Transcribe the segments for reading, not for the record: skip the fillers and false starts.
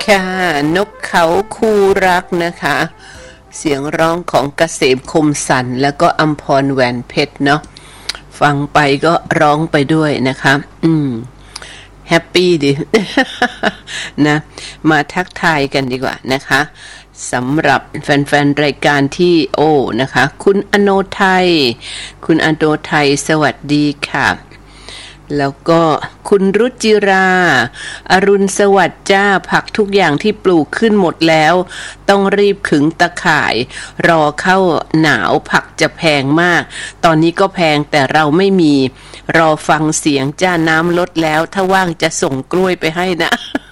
ค่ะนกเขาคูรักนะคะเสียงร้องของเกษมคมสันแล้วก็อัมพรแหวนเพชรเนาะฟังไปก็ร้องไปด้วยนะคะแฮปปี้ดิ นะมาทักทายกันดีกว่านะคะสำหรับแฟนๆรายการที่นะคะคุณอโนไทยสวัสดีค่ะแล้วก็คุณรุจิราอรุณสวัสดิ์จ้าผักทุกอย่างที่ปลูกขึ้นหมดแล้วต้องรีบขึงตะข่ายรอเข้าหนาวผักจะแพงมากตอนนี้ก็แพงแต่เราไม่มีรอฟังเสียงจ้าน้ำลดแล้วถ้าว่างจะส่งกล้วยไปให้นะ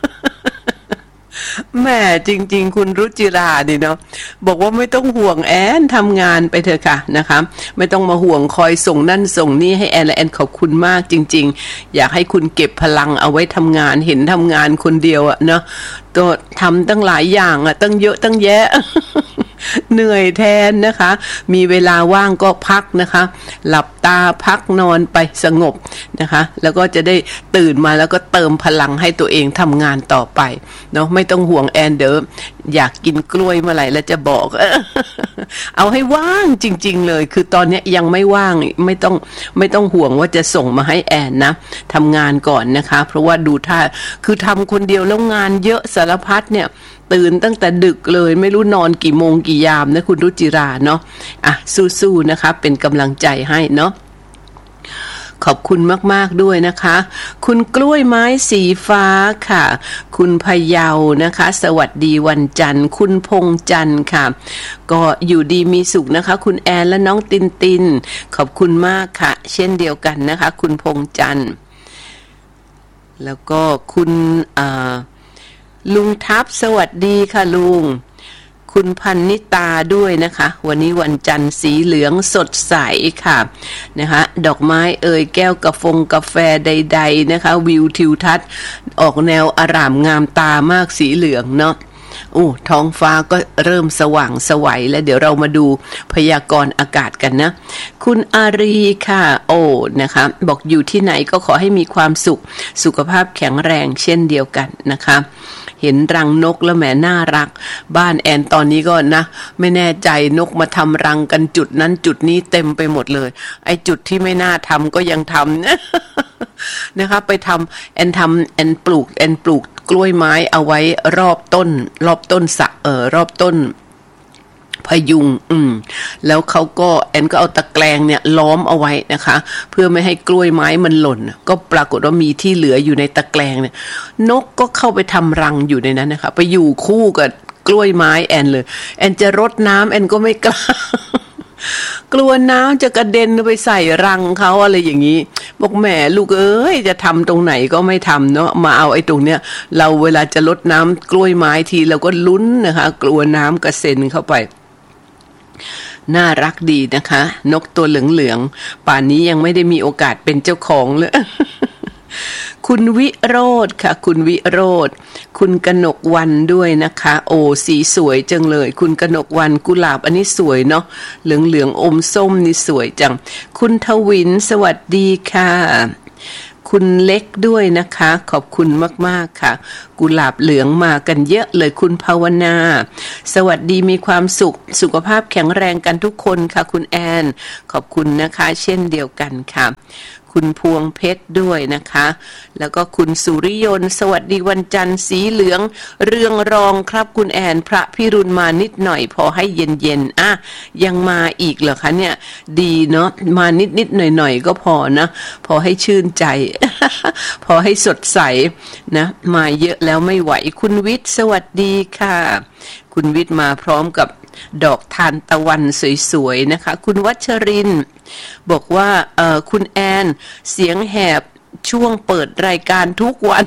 แม่จริงๆคุณรุจิราดิเนาะบอกว่าไม่ต้องห่วงแอนทำงานไปเถอะค่ะนะคะไม่ต้องมาห่วงคอยส่งนั่นส่งนี่ให้แอนและแอนขอบคุณมากจริงๆอยากให้คุณเก็บพลังเอาไว้ทำงานเห็นทำงานคนเดียวอะเนาะตัวทำตั้งหลายอย่างอะตั้งเยอะตั้งแยะ เหนื่อยแทนนะคะมีเวลาว่างก็พักนะคะหลับตาพักนอนไปสงบนะคะแล้วก็จะได้ตื่นมาแล้วก็เติมพลังให้ตัวเองทำงานต่อไปเนาะไม่ต้องห่วงแอนเดิมอยากกินกล้วยเมื่อไหร่แล้วจะบอก เอาให้ว่างจริงๆเลยคือตอนนี้ยังไม่ว่างไม่ต้องห่วงว่าจะส่งมาให้แอนนะทำงานก่อนนะคะเพราะว่าดูท่าคือทำคนเดียวแล้วงานเยอะสารพัดเนี่ยตื่นตั้งแต่ดึกเลยไม่รู้นอนกี่โมงกี่ยามนะคุณรุจิราเนาะสู้ๆนะคะเป็นกำลังใจให้เนาะขอบคุณมากๆด้วยนะคะคุณกล้วยไม้สีฟ้าค่ะคุณพะเยานะคะสวัสดีวันจันทร์คุณพงจันทร์ค่ะก็อยู่ดีมีสุขนะคะคุณแอนและน้องตินขอบคุณมากค่ะเช่นเดียวกันนะคะคุณพงจันทร์แล้วก็คุณลุงทับสวัสดีค่ะลุงคุณพันนิตาด้วยนะคะวันนี้วันจันทร์สีเหลืองสดใสค่ะนะคะดอกไม้แก้วกาแฟใดๆนะคะวิวทิวทัศน์ออกแนวอร่ามงามตามากสีเหลืองเนาะท้องฟ้าก็เริ่มสว่างสวัยแล้วเดี๋ยวเรามาดูพยากรณ์อากาศกันนะคุณอารีค่ะนะคะบอกอยู่ที่ไหนก็ขอให้มีความสุขสุขภาพแข็งแรงเช่นเดียวกันนะคะเห็นรังนกแล้วแหมน่ารักบ้านแอนตอนนี้ก็นะไม่แน่ใจนกมาทำรังกันจุดนั้นจุดนี้เต็มไปหมดเลยไอ้จุดที่ไม่น่าทำก็ยังทำนะนะคะไปทำแอนปลูกกล้วยไม้เอาไว้รอบต้นรอบต้นพยุงแล้วเขาก็แอนก็เอาตะแกรงเนี่ยล้อมเอาไว้นะคะเพื่อไม่ให้กล้วยไม้มันหล่นก็ปรากฏว่ามีที่เหลืออยู่ในตะแกรงเนี่ยนกก็เข้าไปทำรังอยู่ในนั้นนะคะไปอยู่คู่กับกล้วยไม้แอนเลยแอนจะรดน้ำแอนก็ไม่กล้ากลัวน้ำจะกระเด็นไปใส่รังเขาอะไรอย่างนี้บอกแหมลูกจะทำตรงไหนก็ไม่ทำเนาะมาเอาไอ้ตรงเนี้ยเราเวลาจะรดน้ำกล้วยไม้ทีเราก็ลุ้นนะคะกลัวน้ำกระเซ็นเข้าไปน่ารักดีนะคะนกตัวเหลืองๆป่านนี้ยังไม่ได้มีโอกาสเป็นเจ้าของเลย คุณวิโรธค่ะคุณวิโรธคุณกนกวันด้วยนะคะสีสวยจังเลยคุณกนกวันกุหลาบอันนี้สวยเนาะเหลืองๆอมส้มนี่สวยจังคุณทวินสวัสดีค่ะคุณเล็กด้วยนะคะขอบคุณมากๆค่ะกุหลาบเหลืองมากันเยอะเลยคุณภาวนาสวัสดีมีความสุขสุขภาพแข็งแรงกันทุกคนค่ะคุณแอนขอบคุณนะคะเช่นเดียวกันค่ะคุณพวงเพชรด้วยนะคะแล้วก็คุณสุริยนต์สวัสดีวันจันทร์สีเหลืองเรืองรองครับคุณแอนพระพิรุณมานิดหน่อยพอให้เย็นๆยังมาอีกเหรอคะเนี่ยดีเนาะมานิดๆหน่อยๆก็พอนะพอให้ชื่นใจ พอให้สดใสนะมาเยอะแล้วไม่ไหวคุณวิทย์สวัสดีค่ะคุณวิทย์มาพร้อมกับดอกทานตะวันสวยๆนะคะคุณวัชรินทร์บอกว่าคุณแอนเสียงแหบช่วงเปิดรายการทุกวัน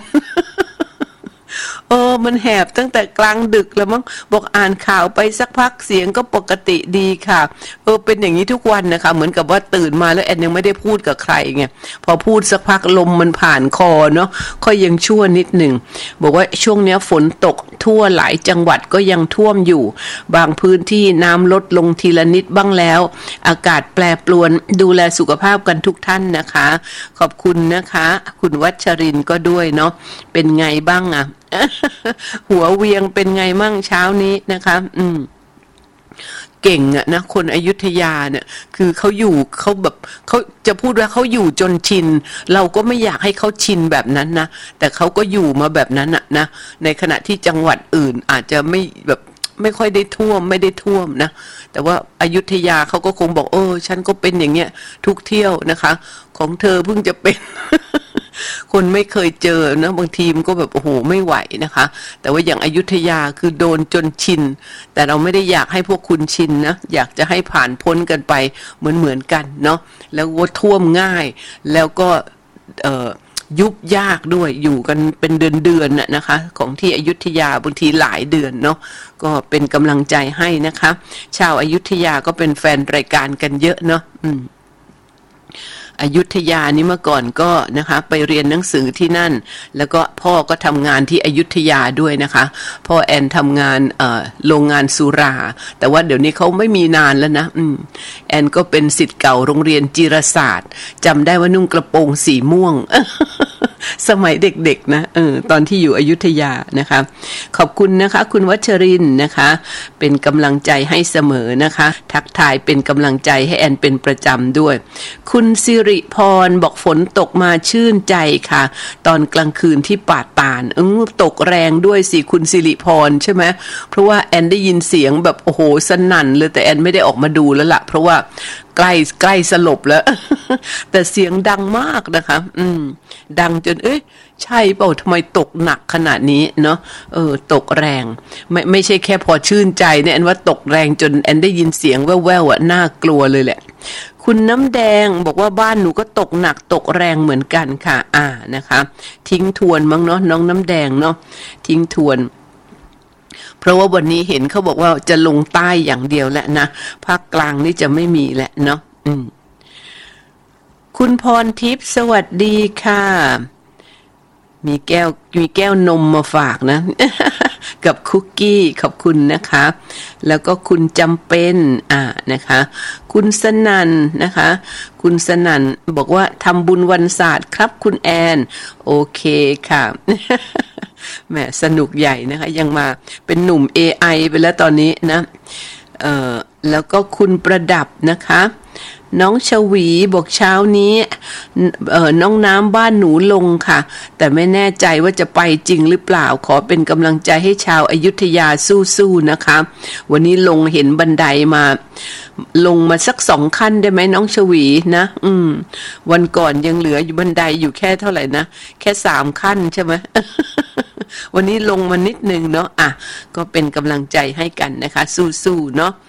มันแหบตั้งแต่กลางดึกแล้วมั้งบอกอ่านข่าวไปสักพักเสียงก็ปกติดีค่ะเป็นอย่างนี้ทุกวันนะคะเหมือนกับว่าตื่นมาแล้วแอนยังไม่ได้พูดกับใครไงพอพูดสักพักลมมันผ่านคอเนาะค่อยยังชั่วนิดหนึ่งบอกว่าช่วงนี้ฝนตกทั่วหลายจังหวัดก็ยังท่วมอยู่บางพื้นที่น้ำลดลงทีละนิดบ้างแล้วอากาศแปรปรวนดูแลสุขภาพกันทุกท่านนะคะขอบคุณนะคะคุณวัชรินทร์ก็ด้วยเนาะเป็นไงบ้างหัวเวียงเป็นไงมั่งเช้านี้นะคะเก่งอะนะคนอยุธยาเนี่ยคือเขาอยู่เขาแบบเขาจะพูดว่าเขาอยู่จนชินเราก็ไม่อยากให้เขาชินแบบนั้นนะแต่เขาก็อยู่มาแบบนั้นนะในขณะที่จังหวัดอื่นอาจจะไม่แบบไม่ค่อยได้ท่วมไม่ได้ท่วมนะแต่ว่าอยุธยาเขาก็คงบอกฉันก็เป็นอย่างเงี้ยทุกเที่ยวนะคะของเธอเพิ่งจะเป็น คนไม่เคยเจอนะบางทีมันก็แบบโอ้โหไม่ไหวนะคะแต่ว่าอย่างอยุธยาคือโดนจนชินแต่เราไม่ได้อยากให้พวกคุณชินนะอยากจะให้ผ่านพ้นกันไปเหมือนกันเนาะแล้วก็ท่วมง่ายแล้วก็ยุบยากด้วยอยู่กันเป็นเดือนๆนะคะของที่อยุธยาบางทีหลายเดือนเนาะก็เป็นกำลังใจให้นะคะชาวอยุธยาก็เป็นแฟนรายการกันเยอะเนาะอยุธยานี่เมื่อก่อนก็นะคะไปเรียนหนังสือที่นั่นแล้วก็พ่อก็ทำงานที่อยุธยาด้วยนะคะพ่อแอนทำงานโรงงานสุราแต่ว่าเดี๋ยวนี้เขาไม่มีนานแล้วนะแอนก็เป็นศิษย์เก่าโรงเรียนจิรศาสตร์จำได้ว่านุ่งกระโปรงสีม่วง สมัยเด็กๆนะตอนที่อยู่อยุธยานะคะขอบคุณนะคะคุณวัชรินทร์นะคะเป็นกำลังใจให้เสมอนะคะทักทายเป็นกำลังใจให้แอนเป็นประจำด้วยคุณสิริพรบอกฝนตกมาชื่นใจค่ะตอนกลางคืนที่ป่าตาลตกแรงด้วยสิคุณสิริพรใช่ไหมเพราะว่าแอนได้ยินเสียงแบบโอ้โหสนั่นเลยแต่แอนไม่ได้ออกมาดูแล้วล่ะเพราะว่าใกล้สลบแล้ว แต่เสียงดังมากนะคะดังจนใช่เปล่าทำไมตกหนักขนาดนี้เนาะตกแรงไม่ใช่แค่พอชื่นใจเนี่ยแอนว่าตกแรงจนแอนได้ยินเสียงแว่วๆน่ากลัวเลยแหละคุณน้ำแดงบอกว่าบ้านหนูก็ตกหนักตกแรงเหมือนกันค่ะนะคะทิ้งทวนมั้งเนาะน้องน้ำแดงเนาะทิ้งทวนเพราะว่าวันนี้เห็นเขาบอกว่าจะลงใต้อย่างเดียวแหละนะภาคกลางนี่จะไม่มีแหละเนาะคุณพรทิพย์สวัสดีค่ะมีแก้วนมมาฝากนะ กับคุกกี้ขอบคุณนะคะแล้วก็คุณจำเป็นนะคะคุณสนันนะคะคุณสนันบอกว่าทำบุญวันศาสตร์ครับคุณแอนโอเคค่ะ แหมสนุกใหญ่นะคะยังมาเป็นหนุ่ม AI ไปแล้วตอนนี้นะแล้วก็คุณประดับนะคะน้องชวีบอกเช้านี้น้องน้ำบ้านหนูลงค่ะแต่ไม่แน่ใจว่าจะไปจริงหรือเปล่าขอเป็นกำลังใจให้ชาวอยุธยาสู้ๆนะคะวันนี้ลงเห็นบันไดมาลงมาสัก2 ขั้นได้ไหมน้องชวีนะวันก่อนยังเหลืออยู่บันไดอยู่แค่เท่าไหร่นะแค่3 ขั้นใช่ไหม วันนี้ลงมานิดนึงเนาะก็เป็นกำลังใจให้กันนะคะสู้ๆเนาะ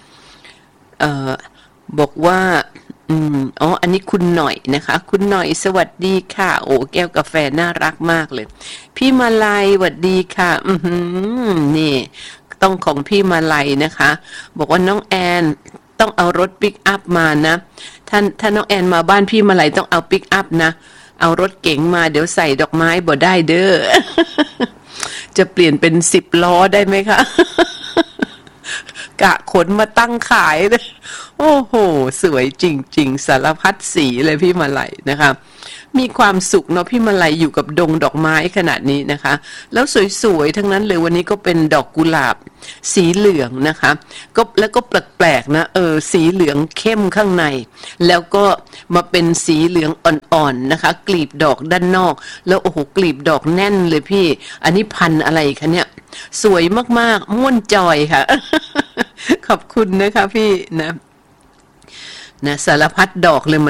บอกว่าอันนี้คุณหน่อยนะคะคุณหน่อยสวัสดีค่ะโอ้แก้วกาแฟน่ารักมากเลยพี่มาลัยสวัสดีค่ะนี่ต้องของพี่มาลัยนะคะบอกว่าน้องแอนต้องเอารถปิกอัพมานะถ้าน้องแอนมาบ้านพี่มาลัยต้องเอาปิกอัพนะเอารถเก๋งมาเดี๋ยวใส่ดอกไม้บ่ได้เด้อ จะเปลี่ยนเป็น10 ล้อได้ไหมคะ กะขนมาตั้งขายเลยโอ้โหสวยจริงๆสารพัดสีเลยพี่มาลัยนะคะมีความสุขเนาะพี่มาลัยอยู่กับดงดอกไม้ขนาดนี้นะคะแล้วสวยๆทั้งนั้นเลยวันนี้ก็เป็นดอกกุหลาบสีเหลืองนะคะแล้วก็แปลกๆนะสีเหลืองเข้มข้างในแล้วก็มาเป็นสีเหลืองอ่อนๆนะคะกลีบดอกด้านนอกแล้วโอ้โหกลีบดอกแน่นเลยพี่อันนี้พันธุ์อะไรคะเนี่ยสวยมากๆม่วนจอยค่ะ ขอบคุณนะคะพี่นะสารพัดดอกเลย